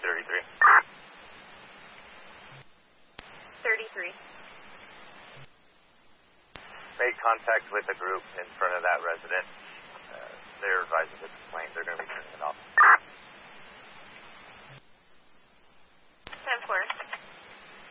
33. 33. Made contact with a group in front of that resident. They're advising the complaint. They're going to be turning it off.